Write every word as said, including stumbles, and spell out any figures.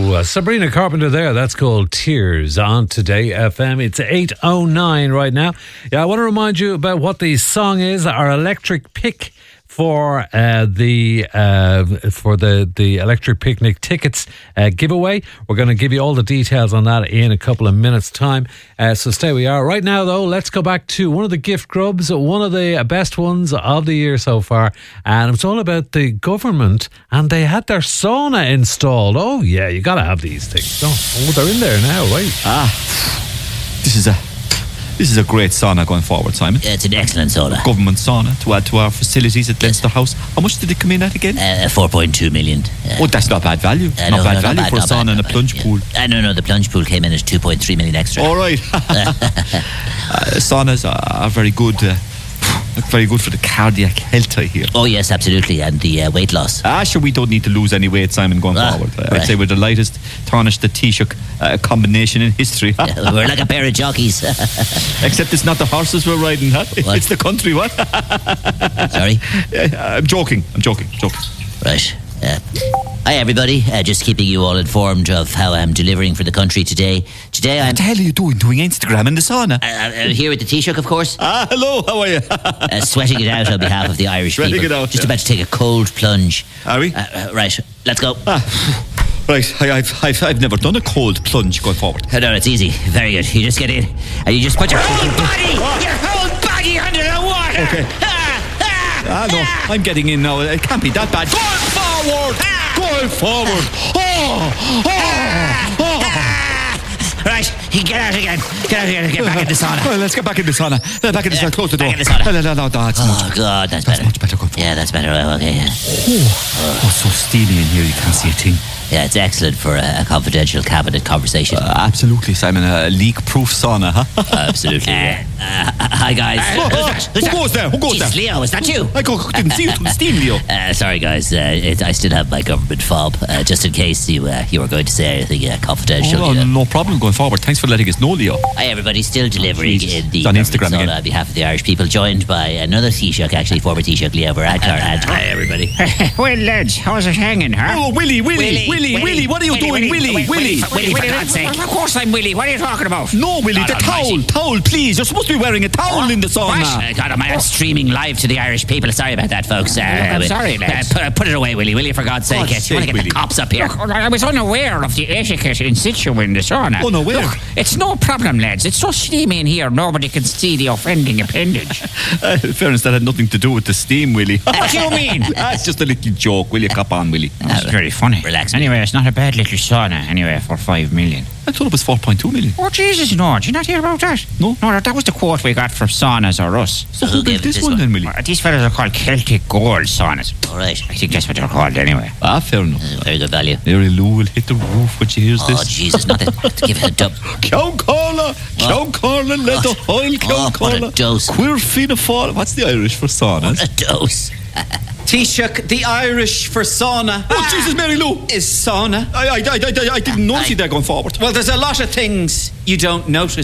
Ooh, Sabrina Carpenter there. That's called Tears on Today F M. It's eight oh nine right now. Yeah, I want to remind you about what the song is. Our electric pick for uh, the uh, for the, the electric picnic tickets uh, giveaway. We're going to give you all the details on that in a couple of minutes' time. Uh, so stay where you are. Right now, though, let's go back to one of the gift grubs, one of the best ones of the year so far. And it's all about the government, and they had their sauna installed. Oh, yeah, you got to have these things. Oh, they're in there now, right? Ah, this is a... This is a great sauna going forward, Simon. It's an excellent sauna. Government sauna to add to our facilities at Leinster House. How much did it come in at again? Uh, four point two million. Uh, oh, that's not bad value. Uh, not no, bad no, value not bad, for a sauna bad, and a bad, plunge yeah. pool. Uh, no, no, the plunge pool came in at two point three million extra. All right. uh, saunas are very good. Uh, very good for the cardiac health, I hear. Oh, yes, absolutely. And the uh, weight loss. Ah, sure, we don't need to lose any weight, Simon, going ah, forward. I'd right. say we're the lightest Taoiseach the Taoiseach uh, combination in history. Yeah, we're like a pair of jockeys. Except it's not the horses we're riding, huh? It's the country, what? Sorry? Yeah, I'm joking. I'm joking. Joking. Right. Uh, hi, everybody. Uh, just keeping you all informed of how I'm delivering for the country today. Today I'm... What the hell are you doing? Doing Instagram in the sauna? Uh, uh, here at the Taoiseach, of course. Ah, hello. How are you? uh, sweating it out on behalf of the Irish sweating people. It out, just yeah. about to take a cold plunge. Are we? Uh, uh, right. Let's go. Ah. Right, I, I've, I've I've never done a cold plunge going forward. Oh, no, it's easy. Very good. You just get in and you just put your whole body, your whole body under the water. Okay. Ah, ah, ah, no, ah. I'm getting in now. It can't be that bad. Going forward! Ah. Going forward! Oh! Oh! Oh! Right, get out again. Get out again. Get back in the sauna. Well, let's get back in the sauna. Uh, back in the sauna. Close the door. Back in the sauna. No, no, no, no, that's oh, much God, that's, that's better. much better. Going forward. Yeah, that's better. Oh, okay, yeah. Oh, oh, so steamy in here. You can't see a thing. Yeah, it's excellent for a, a confidential cabinet conversation. Uh, absolutely, Simon. A leak-proof sauna, huh? Absolutely. Yeah. Uh, hi, guys. Uh, oh, oh, who that? goes there? Who goes Jesus, there? Leo, is that you? I go, didn't see you through the steam, Leo. Uh, sorry, guys. Uh, it, I still have my government fob, uh, just in case you uh, you were going to say anything uh, confidential. Oh, you know. no problem going forward. Thanks for letting us know, Leo. Hi, everybody. Still delivering oh, in the on Instagram sauna again. on behalf of the Irish people, joined by another Taoiseach, actually, former Taoiseach, Leo Varadkar. And hi, everybody. Well, lads, how's it hanging, huh? Oh, Willie, Willie, Willie, Willie, Willie, Willie, what are you doing, Willie, Willie? Willie, Willie, for God's sake. Of course I'm Willie. What are you talking about? No, Willie, the towel, towel, please. You're supposed to be wearing a towel in the sauna. Uh, God, am I I'm streaming live to the Irish people? Sorry about that, folks. Uh, I'm sorry, lads. Uh, put, put it away, Willie. Willie, for God's sake. God's You want to sake, get Willie. the cops up here? Look, I was unaware of the etiquette in situ in the sauna. Unaware? Look, it's no problem, lads. It's so steamy in here, nobody can see the offending appendage. Uh, in fairness, that had nothing to do with the steam, Willie. What do you mean? That's just a little joke. Will you cop on, Willie? That's very funny. Relax. Anyway, it's not a bad little sauna, anyway, for five million. I thought it was four point two million. Oh, Jesus, no. Did you not hear about that? No. No, that, that was the quote we got from Saunas or Us. So Who who gave built it this this one one? then, Willie? Uh, these fellas are called Celtic Gold saunas. All right. I think that's what they're called anyway. Ah, fair enough. Uh, very good value. Mary Lou will hit the roof when she hears Oh, this. Jesus. Not that. To give it a dub. Count Carla, Count Carla, let the oil Oh, Count what a Carla. dose. Queer Fianna Fáil. What's the Irish for saunas? A dose. Taoiseach, the Irish for sauna. Oh, Jesus, Mary Lou. Is sauna. I, I, I, I, I didn't notice I- that going forward. Well, there's a lot of things you don't notice.